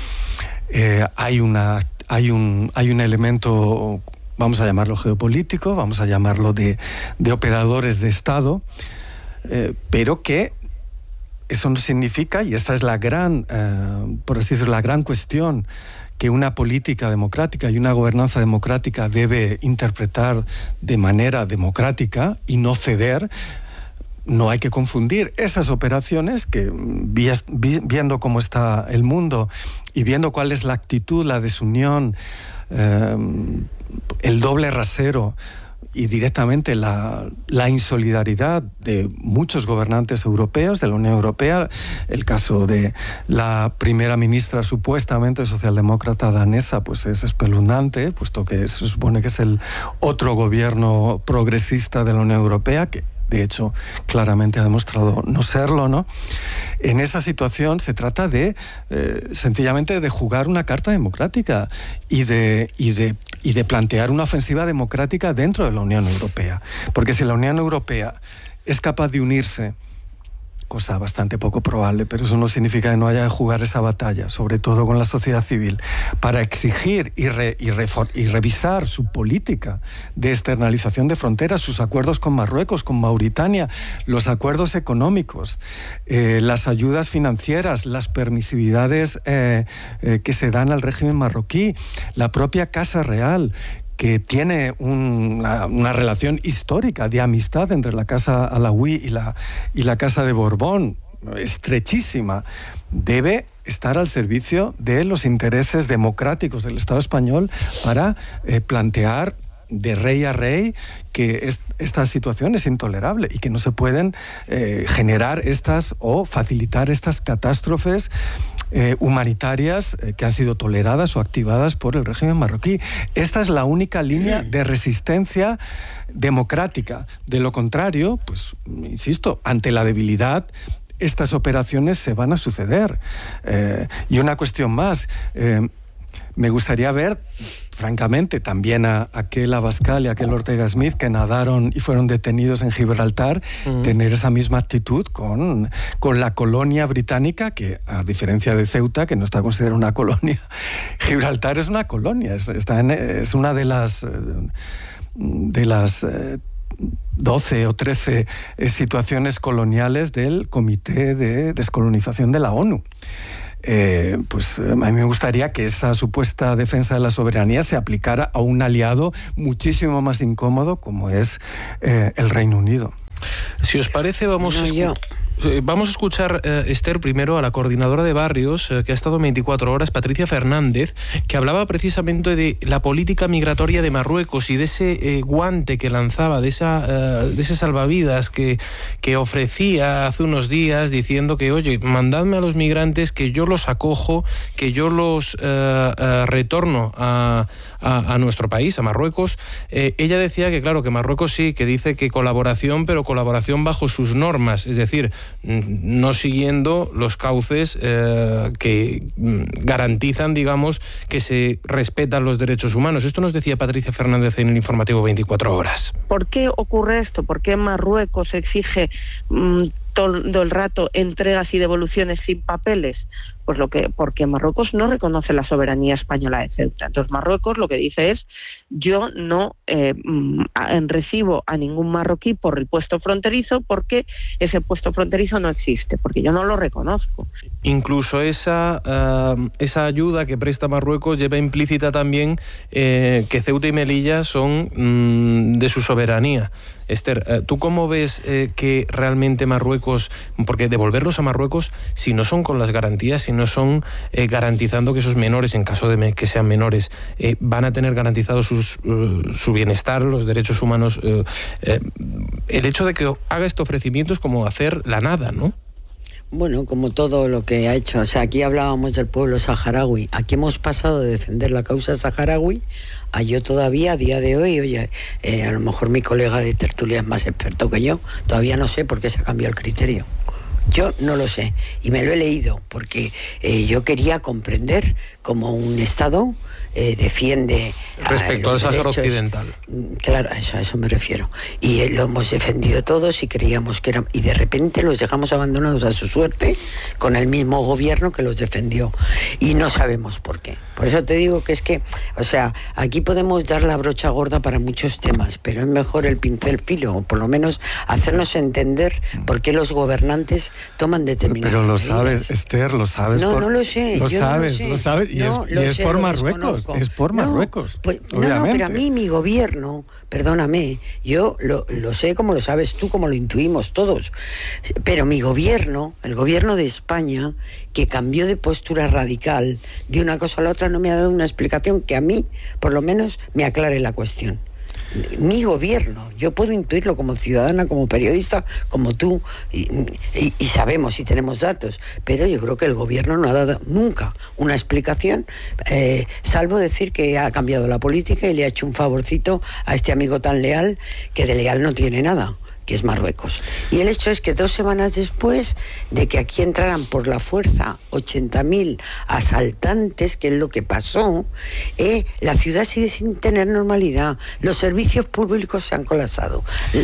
eh, hay, una, hay, un, hay un elemento, vamos a llamarlo geopolítico, vamos a llamarlo de, de operadores de Estado, eh, pero que eso no significa, y esta es la gran, eh, por así decirlo, la gran cuestión, que una política democrática y una gobernanza democrática debe interpretar de manera democrática y no ceder. No hay que confundir esas operaciones que, viendo cómo está el mundo y viendo cuál es la actitud, la desunión, eh, el doble rasero y directamente la, la insolidaridad de muchos gobernantes europeos, de la Unión Europea, el caso de la primera ministra supuestamente socialdemócrata danesa, pues es espeluznante, puesto que se supone que es el otro gobierno progresista de la Unión Europea, que de hecho claramente ha demostrado no serlo, ¿no? En esa situación se trata de eh, sencillamente de jugar una carta democrática y de, y, de, y de plantear una ofensiva democrática dentro de la Unión Europea. Porque si la Unión Europea es capaz de unirse, cosa bastante poco probable, pero eso no significa que no haya que jugar esa batalla, sobre todo con la sociedad civil, para exigir y, re, y, refor, y revisar su política de externalización de fronteras, sus acuerdos con Marruecos, con Mauritania, los acuerdos económicos, eh, las ayudas financieras, las permisividades eh, eh, que se dan al régimen marroquí, la propia Casa Real, que tiene un, una, una relación histórica de amistad entre la Casa Alauí y la, y la Casa de Borbón, estrechísima, debe estar al servicio de los intereses democráticos del Estado español para eh, plantear de rey a rey que es, esta situación es intolerable y que no se pueden eh, generar estas o facilitar estas catástrofes eh, humanitarias eh, que han sido toleradas o activadas por el régimen marroquí. Esta es la única línea de resistencia democrática. De lo contrario, pues, insisto, ante la debilidad, estas operaciones se van a suceder. Eh, y una cuestión más, eh, me gustaría ver, francamente, también a aquel Abascal y a aquel Ortega Smith que nadaron y fueron detenidos en Gibraltar, mm. tener esa misma actitud con, con la colonia británica, que a diferencia de Ceuta, que no está considerada una colonia, Gibraltar es una colonia, es, está en, es una de las... de las eh, doce o trece eh, situaciones coloniales del Comité de Descolonización de la ONU. Eh, pues a mí me gustaría que esa supuesta defensa de la soberanía se aplicara a un aliado muchísimo más incómodo como es eh, el Reino Unido. Si os parece, vamos, no, yo. a, vamos a escuchar, eh, Esther, primero a la coordinadora de barrios, eh, que ha estado veinticuatro horas, Patricia Fernández, que hablaba precisamente de la política migratoria de Marruecos y de ese eh, guante que lanzaba, de, esa, eh, de ese salvavidas que, que ofrecía hace unos días, diciendo que, oye, mandadme a los migrantes, que yo los acojo, que yo los eh, eh, retorno a, a, a nuestro país, a Marruecos. Eh, ella decía que, claro, que Marruecos sí, que dice que colaboración, pero colaboración bajo sus normas, es decir, no siguiendo los cauces eh, que garantizan, digamos, que se respetan los derechos humanos. Esto nos decía Patricia Fernández en el informativo veinticuatro horas. ¿Por qué ocurre esto? ¿Por qué Marruecos exige mmm, todo el rato entregas y devoluciones sin papeles? Pues lo que porque Marruecos no reconoce la soberanía española de Ceuta. Entonces Marruecos lo que dice es: yo no eh, recibo a ningún marroquí por el puesto fronterizo porque ese puesto fronterizo no existe, porque yo no lo reconozco. Incluso esa, uh, esa ayuda que presta Marruecos lleva implícita también eh, que Ceuta y Melilla son mm, de su soberanía. Esther, ¿tú cómo ves eh, que realmente Marruecos, porque devolverlos a Marruecos, si no son con las garantías, si no son eh, garantizando que esos menores, en caso de me, que sean menores, eh, van a tener garantizado sus, uh, su bienestar, los derechos humanos, eh, eh, el hecho de que haga este ofrecimiento es como hacer la nada, ¿no? Bueno, como todo lo que ha hecho. O sea, aquí hablábamos del pueblo saharaui. Aquí hemos pasado de defender la causa saharaui a yo todavía, a día de hoy, oye, eh, a lo mejor mi colega de tertulia es más experto que yo, todavía no sé por qué se ha cambiado el criterio. Yo no lo sé, y me lo he leído, porque eh, yo quería comprender cómo un Estado eh, defiende... Respecto al Sáhara Occidental. Claro, a eso, a eso me refiero. Y eh, lo hemos defendido todos y creíamos que eran... Y de repente los dejamos abandonados a su suerte con el mismo gobierno que los defendió. Y no sabemos por qué. Por eso te digo que es que, o sea, aquí podemos dar la brocha gorda para muchos temas, pero es mejor el pincel filo, o por lo menos hacernos entender por qué los gobernantes toman determinadas Pero lo medidas. Sabes, Esther, lo sabes. No, por, no lo sé. Lo yo sabes, no lo, lo sabes. Y no, es, lo y es sé, por lo Marruecos. desconozco. Es por no, Marruecos. Pues, no, no, pero a mí mi gobierno, perdóname, yo lo, lo sé como lo sabes tú, como lo intuimos todos. Pero mi gobierno, el gobierno de España, que cambió de postura radical de una cosa a la otra, no me ha dado una explicación que a mí, por lo menos, me aclare la cuestión. Mi gobierno, yo puedo intuirlo como ciudadana, como periodista, como tú, y, y, y sabemos y tenemos datos, pero yo creo que el gobierno no ha dado nunca una explicación, eh, salvo decir que ha cambiado la política y le ha hecho un favorcito a este amigo tan leal, que de leal no tiene nada, que es Marruecos. Y el hecho es que dos semanas después de que aquí entraran por la fuerza ochenta mil asaltantes, que es lo que pasó, eh, la ciudad sigue sin tener normalidad, los servicios públicos se han colapsado,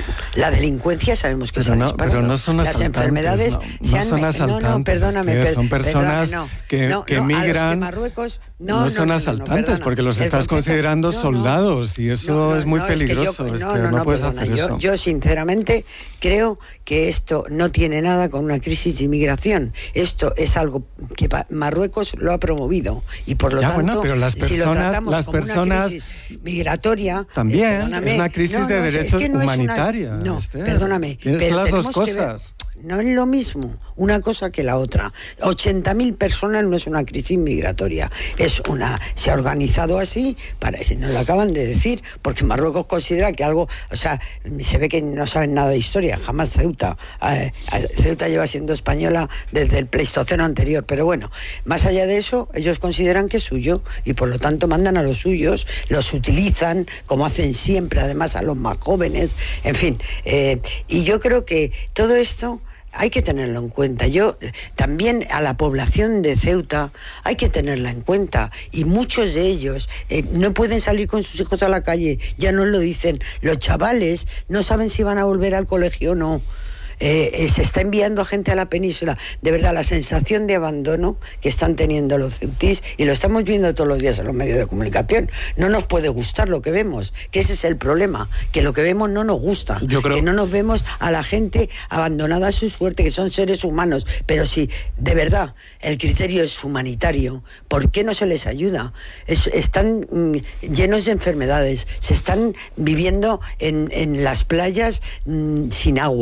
la delincuencia sabemos que pero se no, ha disparado, pero no son las enfermedades no, se no han... Son asaltantes, no, no, perdóname, es que son personas perdóname, no, que, no, que no, migran, a los que Marruecos, no, no, no son no, asaltantes, no, no, porque los el estás concepto, considerando no, no, soldados, y eso no, no, es muy no, peligroso, es que yo, este, no, no, no, no, puedes perdona, hacer yo, eso. yo sinceramente creo que esto no tiene nada con una crisis de inmigración. Esto es algo que Marruecos lo ha promovido y por lo ya, tanto, bueno, pero las personas, si lo tratamos las como personas, una crisis migratoria, también eh, es una crisis no, no, de derechos es que no humanitarios. Es una, no, Esther, perdóname, tienes pero las dos tenemos que ver, cosas. no es lo mismo una cosa que la otra. ochenta mil personas no es una crisis migratoria, es una, se ha organizado así, para, nos lo acaban de decir, porque Marruecos considera que algo, o sea, se ve que no saben nada de historia, jamás Ceuta, eh, Ceuta lleva siendo española desde el Pleistoceno anterior, pero bueno, más allá de eso, ellos consideran que es suyo y por lo tanto mandan a los suyos, los utilizan como hacen siempre, además a los más jóvenes, en fin, eh, y yo creo que todo esto hay que tenerlo en cuenta. Yo también a la población de Ceuta hay que tenerla en cuenta y muchos de ellos eh, no pueden salir con sus hijos a la calle, ya nos lo dicen, los chavales no saben si van a volver al colegio o no. Eh, eh, se está enviando gente a la península. De verdad, la sensación de abandono que están teniendo los ceutís, y lo estamos viendo todos los días en los medios de comunicación, no nos puede gustar lo que vemos, que ese es el problema, que lo que vemos no nos gusta, Yo creo... que no nos vemos a la gente abandonada a su suerte, que son seres humanos, pero si de verdad el criterio es humanitario, ¿por qué no se les ayuda? Es, están mm, llenos de enfermedades, se están viviendo en, en las playas mm, sin agua.